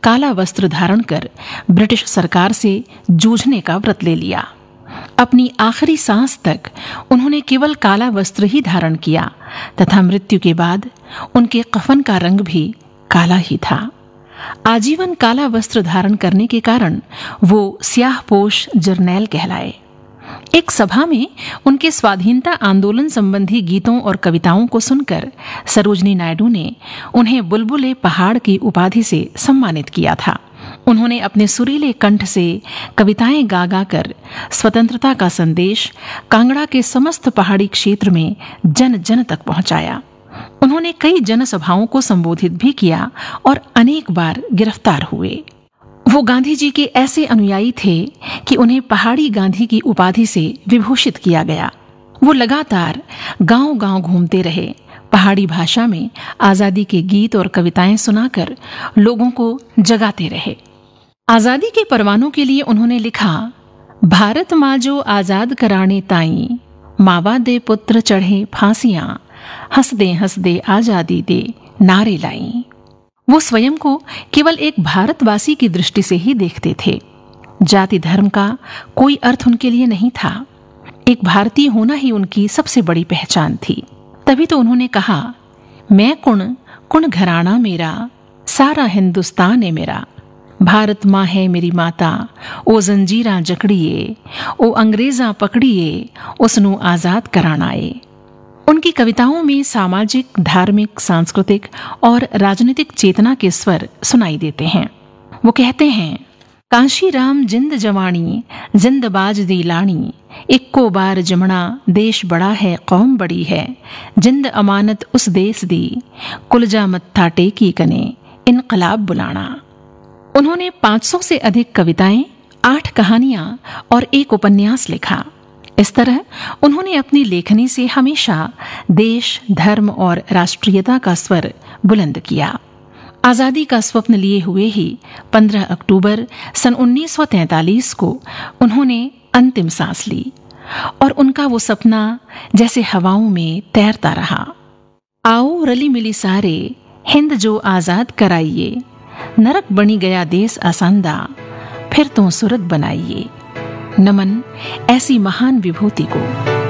काला वस्त्र धारण कर ब्रिटिश सरकार से जूझने का व्रत ले लिया। अपनी आखिरी सांस तक उन्होंने केवल काला वस्त्र ही धारण किया तथा मृत्यु के बाद उनके कफन का रंग भी काला ही था। आजीवन काला वस्त्र धारण करने के कारण वो स्याहपोश जर्नैल कहलाए। एक सभा में उनके स्वाधीनता आंदोलन संबंधी गीतों और कविताओं को सुनकर सरोजनी नायडू ने उन्हें बुलबुले पहाड़ की उपाधि से सम्मानित किया था। उन्होंने अपने सुरीले कंठ से कविताएं गा गा कर स्वतंत्रता का संदेश कांगड़ा के समस्त पहाड़ी क्षेत्र में जन जन तक पहुंचाया। उन्होंने कई जनसभाओं को संबोधित भी किया और अनेक बार गिरफ्तार हुए। वो गांधी जी के ऐसे अनुयायी थे कि उन्हें पहाड़ी गांधी की उपाधि से विभूषित किया गया। वो लगातार गांव-गांव घूमते रहे, पहाड़ी भाषा में आजादी के गीत और कविताएं सुनाकर लोगों को जगाते रहे। आजादी के परवानों के लिए उन्होंने लिखा, भारत माँ जो आजाद कराने ताई, मावा दे पुत्र चढ़े फांसियां, हंस दे आजादी दे नारे लाई। वो स्वयं को केवल एक भारतवासी की दृष्टि से ही देखते थे। जाति धर्म का कोई अर्थ उनके लिए नहीं था। एक भारतीय होना ही उनकी सबसे बड़ी पहचान थी। तभी तो उन्होंने कहा, मैं कुण घराना मेरा, सारा हिंदुस्तान है मेरा। भारत माँ है मेरी माता, ओ जंजीरा जकड़िए, ओ अंग्रेजा पकड़िए, उसनु आजाद करानाए। उनकी कविताओं में सामाजिक, धार्मिक, सांस्कृतिक और राजनीतिक चेतना के स्वर सुनाई देते हैं। वो कहते हैं, कांशी राम जिंद जवानी, जिंदबाज दी लाणी, इक्को बार जमना देश बड़ा है कौम बड़ी है, जिंद अमानत उस देश दी, कुलजा मत्था टेकी कने इनकलाब बुलाना। उन्होंने 500 से अधिक कविताएं, 8 कहानियां और 1 उपन्यास लिखा। इस तरह उन्होंने अपनी लेखनी से हमेशा देश, धर्म और राष्ट्रीयता का स्वर बुलंद किया। आजादी का स्वप्न लिए हुए ही 15 अक्टूबर सन 1943 को उन्होंने अंतिम सांस ली और उनका वो सपना जैसे हवाओं में तैरता रहा। आओ रली मिली सारे, हिंद जो आजाद कराइए, नरक बनी गया देश आसंदा, फिर तो सूरत बनाइए। नमन ऐसी महान विभूति को।